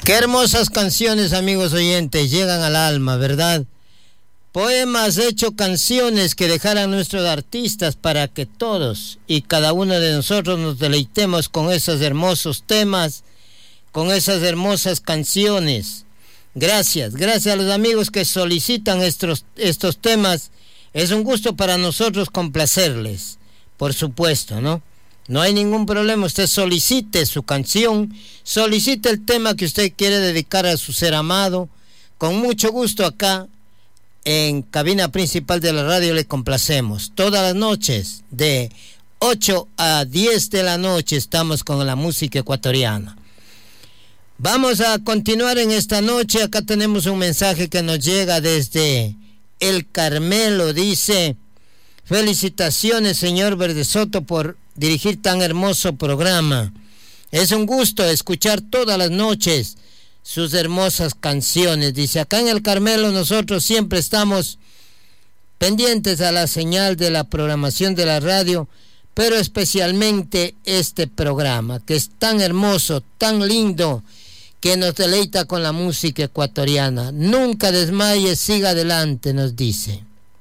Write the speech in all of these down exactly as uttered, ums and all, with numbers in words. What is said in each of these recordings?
Qué hermosas canciones, amigos oyentes, llegan al alma, ¿verdad? Poemas hechos canciones que dejaran nuestros artistas para que todos y cada uno de nosotros nos deleitemos con esos hermosos temas, con esas hermosas canciones. Gracias, gracias a los amigos que solicitan estos, estos temas. Es un gusto para nosotros complacerles, por supuesto, ¿no? No hay ningún problema, usted solicite su canción, solicite el tema que usted quiere dedicar a su ser amado. Con mucho gusto acá, en cabina principal de la radio, le complacemos. Todas las noches, de ocho a diez de la noche, estamos con la música ecuatoriana. Vamos a continuar en esta noche. Acá tenemos un mensaje que nos llega desde El Carmelo. Dice: felicitaciones, señor Verdesoto, por dirigir tan hermoso programa. Es un gusto escuchar todas las noches sus hermosas canciones. Dice, acá en El Carmelo nosotros siempre estamos pendientes a la señal de la programación de la radio, pero especialmente este programa, que es tan hermoso, tan lindo, que nos deleita con la música ecuatoriana. Nunca desmayes, siga adelante, nos dice.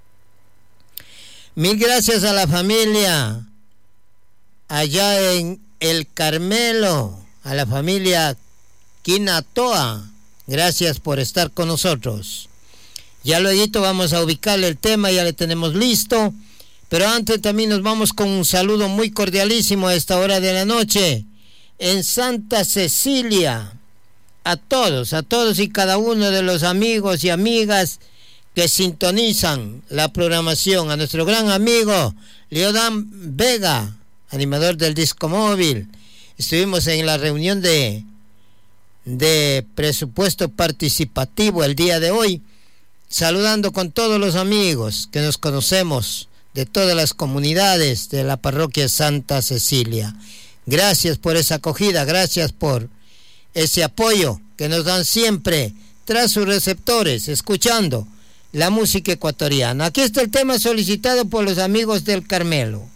Mil gracias a la familia allá en El Carmelo, a la familia Quinatoa. Gracias por estar con nosotros. Ya luego vamos a ubicarle el tema, ya le tenemos listo, pero antes también nos vamos con un saludo muy cordialísimo a esta hora de la noche en Santa Cecilia. A todos, a todos y cada uno de los amigos y amigas que sintonizan la programación, a nuestro gran amigo Leodán Vega, animador del disco móvil. Estuvimos en la reunión de, de presupuesto participativo el día de hoy, saludando con todos los amigos que nos conocemos de todas las comunidades de la parroquia Santa Cecilia. Gracias por esa acogida, gracias por ese apoyo que nos dan siempre tras sus receptores, escuchando la música ecuatoriana. Aquí está el tema solicitado por los amigos del Carmelo.